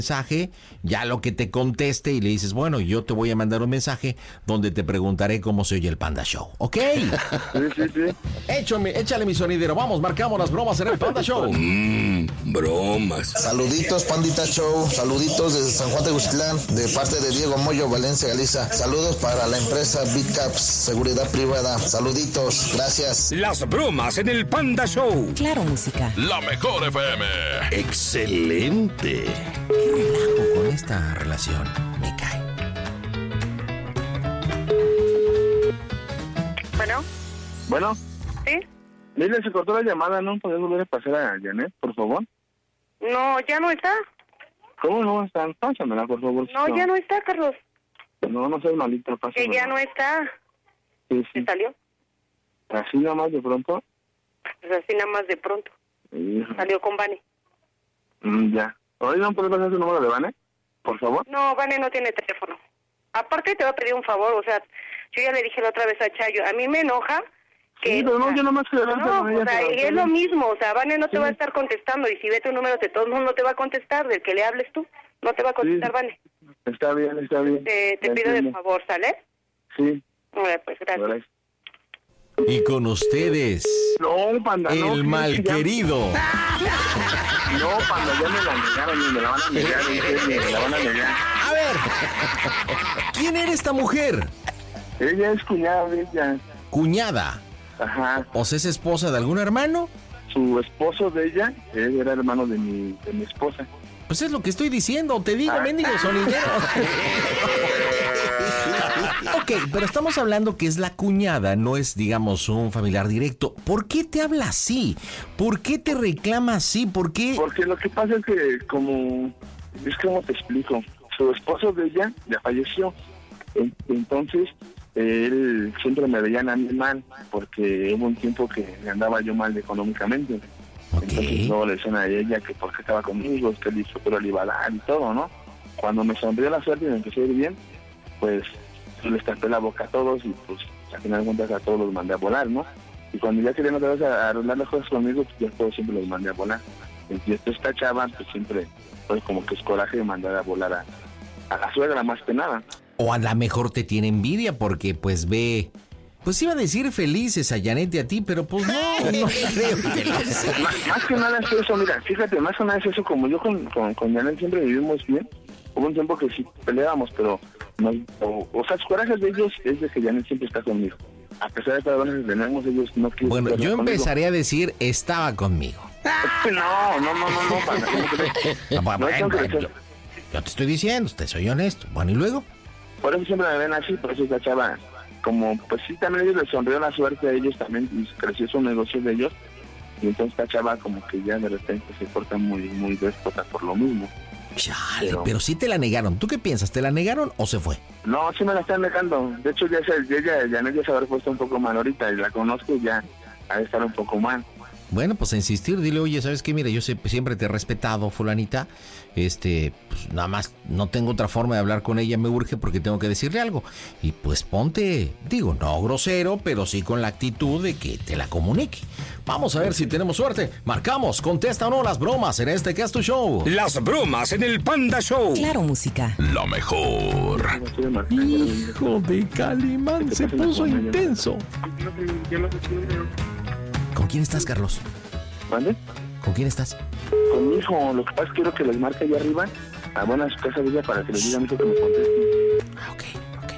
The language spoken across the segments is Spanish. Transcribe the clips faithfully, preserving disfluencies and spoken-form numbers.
mensaje, ya lo que te conteste y le dices, bueno, yo te voy a mandar un mensaje donde te preguntaré cómo se oye el Panda Show, ¿ok? Sí, sí, sí. Échame, échale mi sonidero, vamos, marcamos las bromas en el Panda Show. Mmm, bromas. Saluditos, Pandita Show, saluditos desde San Juan de Huixtlán, de parte de Diego Moyo, Valencia, Galicia. Saludos para la empresa Big Caps, seguridad privada. Saluditos, gracias. Las bromas en el Panda Show. Claro, música. La mejor F M. Excelente. Qué relajo con esta relación, me cae. Bueno. Bueno. ¿Sí? Mire, se cortó la llamada, ¿no? ¿Podés volver a pasar a Janet, por favor? No, ya no está. ¿Cómo no están? Pásamela, por favor. No, no, ya no está, Carlos. No, no seas malito, pásamela. Que ya no está. Sí, sí. ¿Se salió? ¿Así nada más de pronto? Pues así nada más de pronto. Sí. Salió con Vane. Mm, ya. Oigan, ¿puedes pasar su número de Vane? Por favor. No, Vane no tiene teléfono. Aparte te voy a pedir un favor, o sea, yo ya le dije la otra vez a Chayo, a mí me enoja que... Sí, pero no, yo nomás quiero No, con ella, o sea, pero... es lo mismo, o sea, Vane no te Sí. va a estar contestando, y si ve tu número de todos modos no te va a contestar, del que le hables tú, no te va a contestar, Sí. Vane. Está bien, está bien. Te, te Ya pido de entiendo. favor, ¿sale? Sí. Bueno, pues gracias. Gracias. Y con ustedes, No, Panda, no. el que- malquerido. No, Panda, ya me la negaron y me la van a negar, en serio, me la van a negar. A ver, ¿quién era esta mujer? Ella es cuñada de ella. Cuñada. Ajá. ¿O sea, es esposa de algún hermano? Su esposo de ella, él era hermano de mi, de mi esposa. Pues es lo que estoy diciendo, te digo, Ah. mendigo sonidero. Ok, pero estamos hablando que es la cuñada, no es, digamos, un familiar directo. ¿Por qué te habla así? ¿Por qué te reclama así? ¿Por qué? Porque lo que pasa es que, como, es como te explico, su esposo de ella ya falleció. En- Entonces, él siempre me veía a mí mal, porque hubo un tiempo que andaba yo mal económicamente. Ok. Entonces luego le decían a ella que porque estaba conmigo, que el futuro le iba a dar y todo, ¿no? Cuando me sonrió la suerte y me empecé a ir bien, pues yo les tapé la boca a todos y pues al final de cuentas a todos los mandé a volar, ¿no? Y cuando ya querían otra vez a- arreglar las cosas conmigo, pues ya todos siempre los mandé a volar. Y esto esta chava, pues siempre, pues como que es coraje de mandar a volar a, a la suegra más que nada. O a lo mejor te tiene envidia porque pues ve... Pues iba a decir felices a Janet y a ti, pero pues no, no creo que lo sea. Más, más que nada es eso, mira, fíjate, más que nada es eso, como yo con, con, con Janet siempre vivimos bien, hubo un tiempo que sí peleábamos, pero, nos, o, o sea, los corajes de ellos es de que Janet siempre está conmigo. A pesar de que a veces tenemos, ellos no quieren Bueno, estar yo conmigo. empezaré a decir estaba conmigo. No, no, no, no, no, para ¿cómo crees? Ah, bueno, No tengo que bueno, decir. yo, yo te estoy diciendo, te soy honesto. Bueno, ¿y luego? Por eso siempre me ven así, por eso esta chava, como, pues sí, también ellos les sonrió la suerte a ellos también, y creció su negocio de ellos, y entonces esta chava como que ya de repente se porta muy, muy déspota por lo mismo. Chale, Pero- pero sí te la negaron. ¿Tú qué piensas? ¿Te la negaron o se fue? No, sí me la están negando. De hecho, ya se, ella, ya ya se habrá puesto un poco mal ahorita y la conozco y ya ha de estar un poco mal. Bueno, pues a insistir, dile, oye, ¿sabes qué? Mira, yo sé- siempre te he respetado, fulanita. Este, pues nada más no tengo otra forma de hablar con ella, me urge porque tengo que decirle algo. Y pues ponte, digo, no grosero, pero sí con la actitud de que te la comunique. Vamos a ver si tenemos suerte. Marcamos, contesta o no las bromas en este que es tu show. Las bromas en el Panda Show. Claro, música. La mejor. Hijo de Calimán, se puso intenso. ¿Con quién estás, Carlos? ¿Mande? ¿Con quién estás? Con mi hijo, lo que pasa es que quiero que les marque allá arriba, a buena su casa de ella, para que les diga a mi hijo que me conteste. Ah, ok, ok.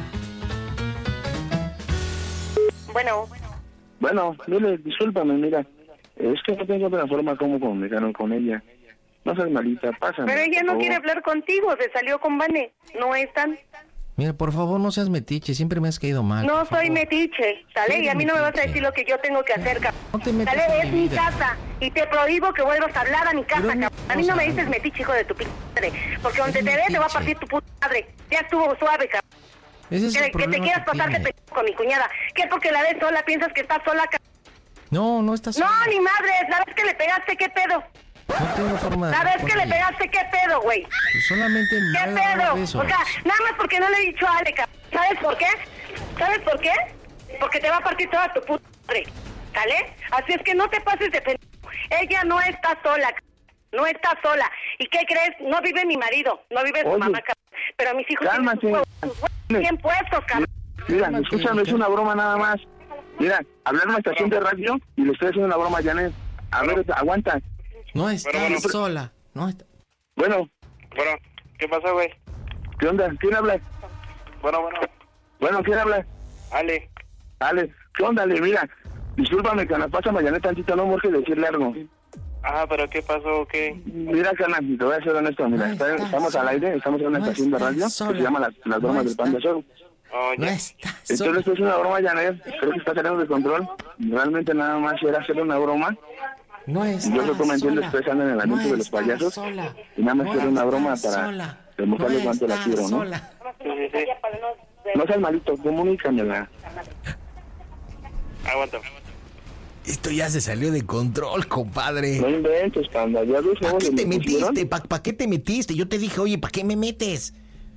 Bueno, Bueno, dile, discúlpame, mira, es que no tengo otra forma como comunicarme con ella. No seas malita, pásame. pero ella por no favor. quiere hablar contigo, se salió con Vane, no están. Mira, por favor, no seas metiche, siempre me has caído mal. No por soy favor. metiche, ¿sale? Eres Y a mí no me vas a metiche. decir lo que yo tengo que hacer, cabrón. No te metas ¿Sale? en Es mi mi vida. casa y te prohíbo que vuelvas a hablar a mi casa, Pero no cabrón. A mí no me estamos dices hablando. metiche, hijo de tu pinche madre, porque donde Eres te ve te va a metiche. partir tu puta madre. Ya estuvo suave, cabrón. Ese es Que, el que te problema quieras que pasarte tienes. pendejo con mi cuñada. ¿Qué porque la ves sola piensas que estás sola, cabrón? No, no estás No, sola. ni madre, la vez que le pegaste, ¿qué pedo? No tengo forma de La hablar vez que con le ella. pegaste, ¿qué pedo, güey? Pues solamente me ¿Qué voy a dar pedo? besos. O sea, nada más porque no le he dicho a Ale, cabrón. ¿Sabes por qué? ¿Sabes por qué? Porque te va a partir toda tu puta madre, ¿sale? Así es que no te pases de pendejo. Ella no está sola, cabrón. No está sola. ¿Y qué crees? No vive mi marido, no vive su Oye, mamá, cabrón. Pero mis hijos cálmate. tienen sus huevos bien puestos, cabrón. Mira, escúchame, es una broma nada más. Mira, hablar en una estación de radio y le estoy haciendo una broma a Janet. A ver, aguanta. No estás Bueno, bueno, sola. No está... Bueno, Bueno, ¿qué pasó, güey? ¿qué onda? ¿Quién habla? Bueno, bueno. Bueno, ¿quién habla? Ale. Ale, ¿qué onda, Ale? Mira, discúlpame, Cana, pásame a Janet tantito, no urge decirle algo. Ah, ¿pero qué pasó? ¿Qué? Mira, Cana, te voy a ser honesto, mira, No está- estás estamos al aire, estamos en una no estación de estás radio sola. que se llama Las, las Bromas No del Panda estás- Show. Oh, No ya. estás Entonces, sola. esto es una broma, Janet, creo que está saliendo de control. Realmente nada más era hacerle una broma. No estás Yo sé que me entiendes, sola. estoy pensando en el anuncio No de los estás payasos. sola. Y nada más No quiero una broma estás para sola. demostrarle No cuánto la estás quiero, ¿no? sola. Sí, sí, sí. No seas malito, comunícamela. Aguanta. Esto ya se salió de control, compadre. No inventes, Panda, ya ves ¿Para cómo qué se te me pusieron. metiste? ¿Para pa qué te metiste? Yo te dije, oye, ¿para qué me metes?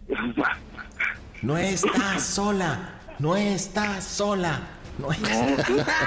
No estás sola. No estás sola. No estás...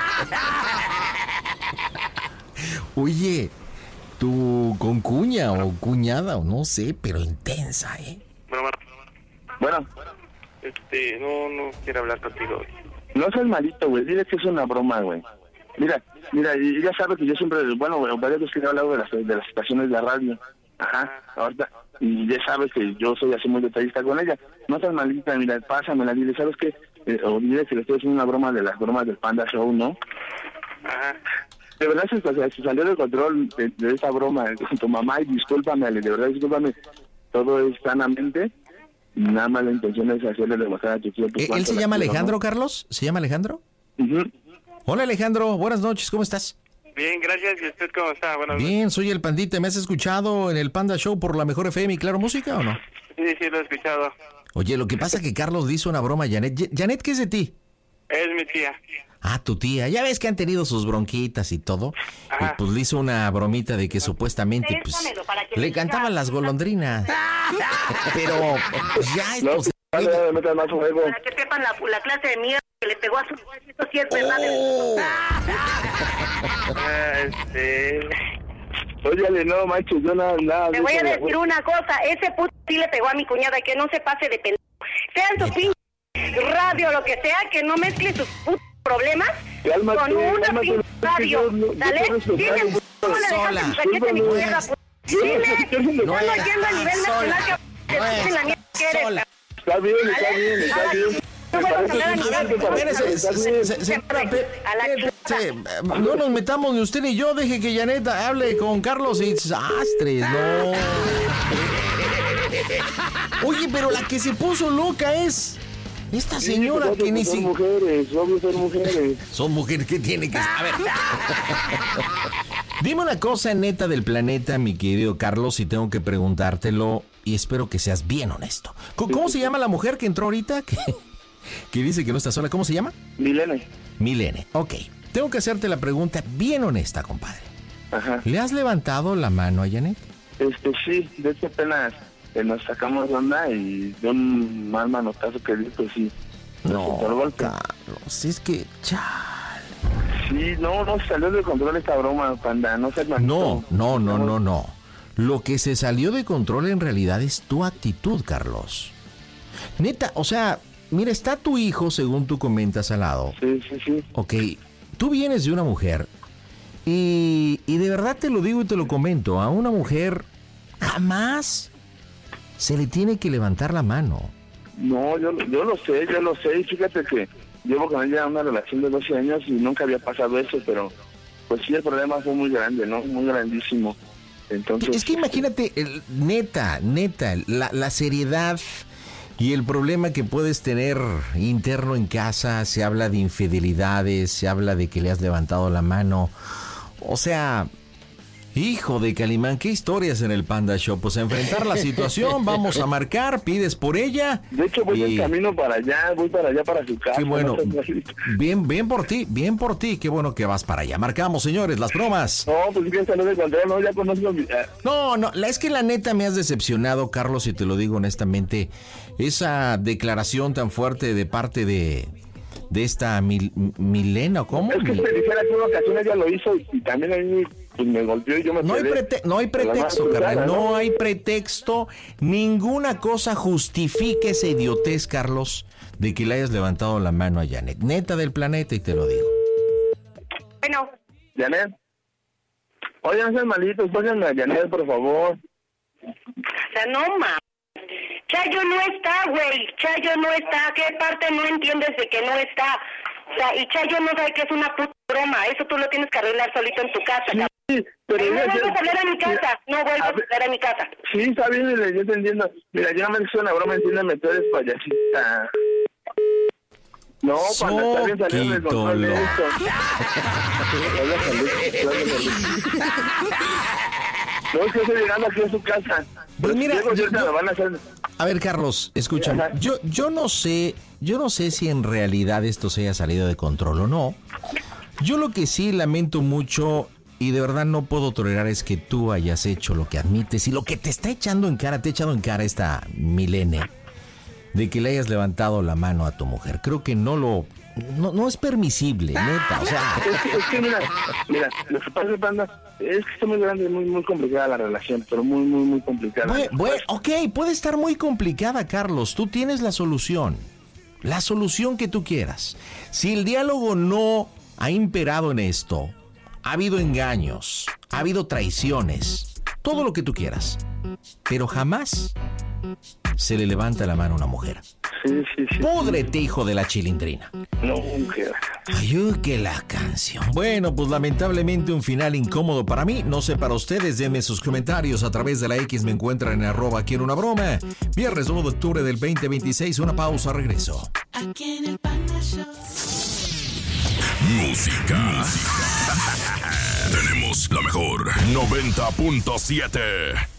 Oye, tu concuña o cuñada o no sé, pero intensa, ¿eh? Bueno, bueno. Bueno, Este, no, no quiero hablar contigo, güey. no seas malito, güey, dile que es una broma, güey. Mira, mira, y ya sabes que yo siempre, bueno, güey, varias veces que he hablado de las, de las estaciones de radio. Ajá, ahorita, y ya sabes que yo soy así muy detallista con ella. No seas malita, mira, pásamela, dile, ¿sabes qué? Eh, o dile que le estoy haciendo una broma de las bromas del Panda Show, ¿no? Ajá. De verdad se, se, se salió de control de, de esa broma con tu mamá y discúlpame, Ale, de verdad discúlpame. Todo es sanamente, nada más la intención es hacerle demostrar a tu tío. pues, ¿Él cuánto se la llama quiero, Alejandro, ¿no? Carlos? ¿Se llama Alejandro? Ujú. Hola, Alejandro. Buenas noches. ¿Cómo estás? Bien, gracias. ¿Y usted cómo está? Buenas noches. Bien, soy el Pandita. ¿Me has escuchado en el Panda Show por la Mejor F M y Claro Música o no? Sí, sí, lo he escuchado. Oye, lo que pasa es que Carlos le hizo una broma a Janet. Ye- Janet, ¿qué es de ti? Es mi tía. Ah, tu tía. Ya ves que han tenido sus bronquitas y todo. Ajá. Y pues le hizo una bromita de que supuestamente pues, Préstamelo para que le me cantaban diga. las golondrinas. Pero pues, ya No, esto se... dale, dale, metas más fuego. Para que sepan la, la clase de mierda que le pegó a su... Esto sí es verdad. Oh. Ah, este... Oye, Ale, no, macho, yo nada, nada. Te de voy a eso, decir güey. una cosa, ese puto sí le pegó a mi cuñada, que no se pase de pendejo. Sea en su pinche radio, lo que sea, que no mezcle sus putos problemas Cálmate, con una cálmate, pinche radio. yo no- yo ¿Dale? te respeto, Dile, güey. ¿cómo le Sola. dejaste su chaqueta, mi Discúlpame. mierda, puto? Yo no Dile, estoy haciendo- estamos No haciendo a nivel estás nacional sola. que No te dicen la mierda que estás eres. sola. Está bien, está ¿Dale? bien, está A la bien. ch- Me no vuelvas a parece hablar a nivel suficiente para Espérese, está se- bien. se- señora, pe- A la espérese, no nos metamos ni usted ni yo, deje que Janet hable con Carlos y astres, no. Oye, pero la que se puso loca es esta señora Sí, que ni son si... mujeres, obvio son mujeres. Son mujeres, ¿qué tiene que saber? Dime una cosa neta del planeta, mi querido Carlos, y tengo que preguntártelo, y espero que seas bien honesto. ¿Cómo, cómo se llama la mujer que entró ahorita? Que, que dice que no está sola. ¿Cómo se llama? Milene. Milene. Ok. Tengo que hacerte la pregunta bien honesta, compadre. Ajá. ¿Le has levantado la mano a Janet? Este, sí, de hecho apenas eh, nos sacamos de onda y de un mal manotazo que di, pues sí. No, Por golpe. Carlos, es que... Chale. Sí, no, no, salió de control esta broma, Panda, no seas No, malito. no, no, no, no. Lo que se salió de control en realidad es tu actitud, Carlos. Neta, o sea, mira, está tu hijo, según tú comentas al lado. Sí, sí, sí. Ok, tú vienes de una mujer y, y de verdad te lo digo y te lo comento, a una mujer jamás se le tiene que levantar la mano. No, yo, yo lo sé, yo lo sé, y fíjate que llevo con ella una relación de doce años y nunca había pasado eso, pero pues sí, el problema fue muy grande, ¿no? Muy grandísimo. Entonces... Es que imagínate, el- neta, neta, la, la seriedad y el problema que puedes tener interno en casa, se habla de infidelidades, se habla de que le has levantado la mano, o sea... Hijo de Calimán, qué historias en el Panda Show. Pues a enfrentar la situación, vamos a marcar, pides por ella. De hecho, voy y- en camino para allá, voy para allá, para su casa. Qué bueno, no seas malito. bien, bien por ti, bien por ti, qué bueno que vas para allá. Marcamos, señores, las bromas. No, pues bien, salió de control, no, ya conozco mi... ah, No, no, la- es que la neta me has decepcionado, Carlos, y te lo digo honestamente. Esa declaración tan fuerte de parte de, de esta Mil- Milena, ¿o ¿cómo? Es que Mil- te dijera que en una ocasión ella lo hizo y también a mí pues me golpeó y yo me No hay, quedé prete- no hay con la mano pretexto, cruzada, carnal, ¿no? no hay pretexto. Ninguna cosa justifique esa idiotez, Carlos, de que le hayas levantado la mano a Janet. Neta del planeta, y te lo digo. Bueno, Janet. Oye, no sean malitos, pónganme a Janet, por favor. o sea, no ma. Chayo no está, güey. Chayo no está. ¿Qué parte no entiendes de que no está? O sea, y Chayo no sabe que es una puta broma. Eso tú lo tienes que arreglar solito en tu casa, cabrón. Sí, pero Y no ella- vuelvas a hablar a mi casa. No vuelvas a hablar a mi casa. Sí, está bien, mira, yo te entiendo. Mira, yo no me hice una broma, entiéndeme, tú eres payasita. No, cuando está bien saliendo del control de Soquitolo. esto. Hola, salud, hola, salud. No, es que estoy llegando aquí a su casa. Pues mira, Llego, yo- ahorita yo- me van a hacer... A ver, Carlos, escúchame. Ajá. Yo, yo no sé, yo no sé si en realidad esto se haya salido de control o no. Yo lo que sí lamento mucho y de verdad no puedo tolerar es que tú hayas hecho lo que admites y lo que te está echando en cara, te ha echado en cara esta Milene, de que le hayas levantado la mano a tu mujer. Creo que no lo, no, no es permisible, neta, o sea. Es que, es que mira, mira, lo que pasa, Panda, es que está muy grande, muy, muy complicada la relación, pero muy, muy, muy complicada. Bueno, bueno, ok, puede estar muy complicada, Carlos. Tú tienes la solución. La solución que tú quieras. Si el diálogo no ha imperado en esto, ha habido engaños, ha habido traiciones, todo lo que tú quieras, pero jamás se le levanta la mano a una mujer. Sí, sí, sí. Púdrete, hijo de la chilindrina. No, mujer. Ay, uy, que la canción. Bueno, pues lamentablemente un final incómodo para mí. No sé para ustedes. Denme sus comentarios a través de la X. Me encuentran en arroba quiero una broma. Viernes uno de octubre del veinte veintiséis. Una pausa, regreso. Aquí en el Panda Show. Música. Tenemos la mejor noventa punto siete.